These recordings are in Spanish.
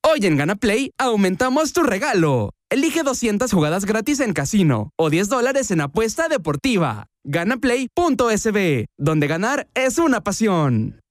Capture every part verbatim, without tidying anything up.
Hoy en Gana Play aumentamos tu regalo. Elige doscientas jugadas gratis en casino o diez dólares en apuesta deportiva. Ganaplay punto es be, donde ganar es una pasión.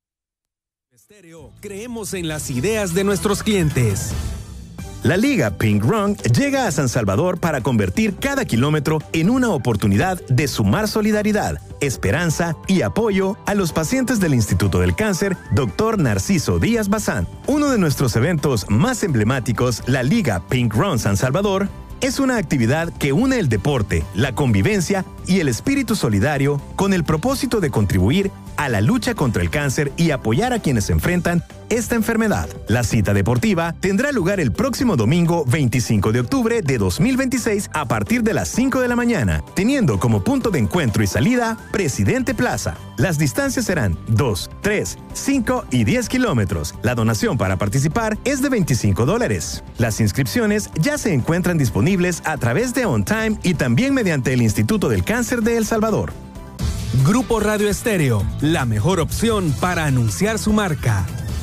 Creemos en las ideas de nuestros clientes. La Liga Pink Run llega a San Salvador para convertir cada kilómetro en una oportunidad de sumar solidaridad, esperanza y apoyo a los pacientes del Instituto del Cáncer, doctor Narciso Díaz Bazán. Uno de nuestros eventos más emblemáticos, la Liga Pink Run San Salvador, es una actividad que une el deporte, la convivencia y el espíritu solidario con el propósito de contribuir a la lucha contra el cáncer y apoyar a quienes enfrentan esta enfermedad. La cita deportiva tendrá lugar el próximo domingo veinticinco de octubre de dos mil veintiséis a partir de las cinco de la mañana, teniendo como punto de encuentro y salida Presidente Plaza. Las distancias serán dos, tres, cinco y diez kilómetros. La donación para participar es de veinticinco dólares. Las inscripciones ya se encuentran disponibles a través de On Time y también mediante el Instituto del Cáncer de El Salvador. Grupo Radio Estéreo, la mejor opción para anunciar su marca.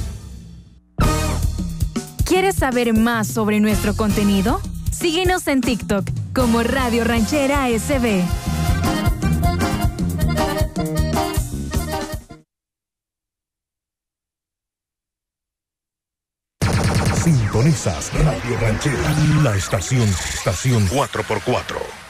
¿Quieres saber más sobre nuestro contenido? Síguenos en TikTok como Radio Ranchera S B. Sintonizas Radio Ranchera, la estación, estación cuatro por cuatro.